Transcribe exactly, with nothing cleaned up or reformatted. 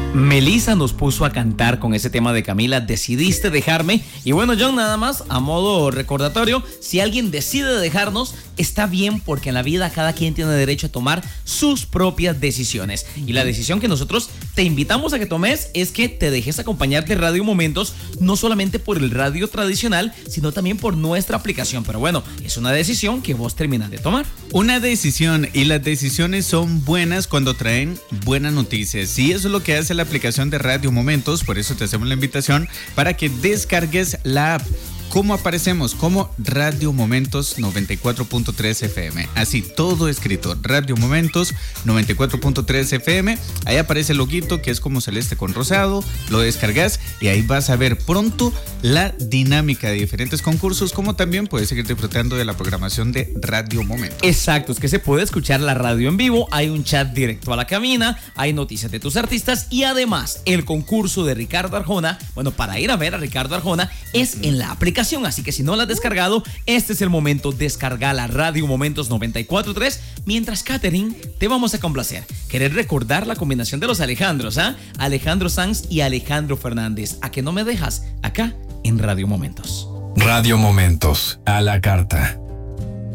Melissa nos puso a cantar con ese tema de Camila, Decidiste Dejarme. Y bueno, John, nada más a modo recordatorio, si alguien decide dejarnos, está bien, porque en la vida cada quien tiene derecho a tomar sus propias decisiones. Y la decisión que nosotros te invitamos a que tomes es que te dejes acompañar de Radio Momentos, no solamente por el radio tradicional, sino también por nuestra aplicación. Pero bueno, es una decisión que vos terminas de tomar. Una decisión, y las decisiones son buenas cuando traen buenas noticias. Y eso es lo que hace la aplicación de Radio Momentos. Por eso te hacemos la invitación para que descargues la app. ¿Cómo aparecemos? Como Radio Momentos noventa y cuatro punto tres F M. Así, todo escrito. Radio Momentos noventa y cuatro punto tres F M. Ahí aparece el loguito que es como celeste con rosado. Lo descargas y ahí vas a ver pronto la dinámica de diferentes concursos, como también puedes seguir disfrutando de la programación de Radio Momentos. Exacto, es que se puede escuchar la radio en vivo. Hay un chat directo a la cabina. Hay noticias de tus artistas. Y además, el concurso de Ricardo Arjona, bueno, para ir a ver a Ricardo Arjona, es en la aplicación. Así que si no la has descargado, este es el momento. Descarga la Radio Momentos noventa y cuatro punto tres. Mientras, Catherine, te vamos a complacer. ¿Querés recordar la combinación de los Alejandros? ¿Ah? Alejandro Sanz y Alejandro Fernández. ¿A que no me dejas? Acá en Radio Momentos. Radio Momentos, a la carta.